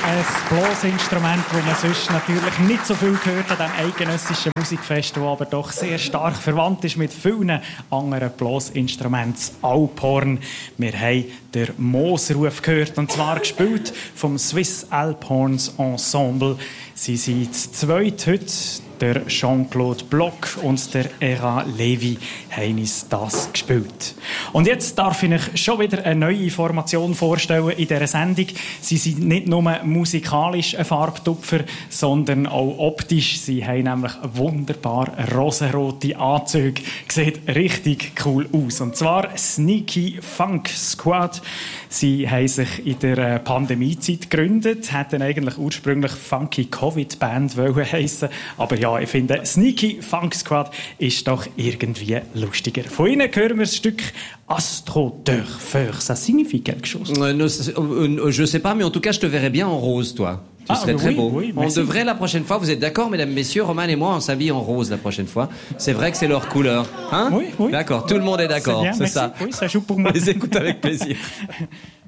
Ein Blasinstrument, das man sonst natürlich nicht so viel hört an diesem eidgenössischen Musikfest, das aber doch sehr stark verwandt ist mit vielen anderen Blasinstrumenten. Das Alphorn. Wir haben den Moosruf gehört, und zwar gespielt vom Swiss Alphorns Ensemble. Sie sind zu zweit heute. Der Jean-Claude Bloch und der Era Levy haben uns das gespielt. Und jetzt darf ich euch schon wieder eine neue Formation vorstellen in dieser Sendung. Sie sind nicht nur musikalisch ein Farbtupfer, sondern auch optisch. Sie haben nämlich wunderbar rosenrote Anzüge. Sieht richtig cool aus. Und zwar Sneaky Funk Squad. Sie haben sich in der Pandemiezeit gegründet, hätten eigentlich ursprünglich Funky Covid Band heissen, aber ja, ich finde, Sneaky Funk Squad ist doch irgendwie lustiger. Von ihnen hören wir das Stück Astro de Feur. Ça signifie quelque chose? Je sais pas, mais en tout cas, je te verrais bien en rose, toi. Tu serais très beau. Oui, on devrait la prochaine fois, vous êtes d'accord, mesdames, messieurs, Roman et moi, on s'habille en rose la prochaine fois. C'est vrai que c'est leur couleur. Hein? Oui. D'accord, tout le monde est d'accord, c'est ça. Oui, ça joue pour moi. On les écoute avec plaisir.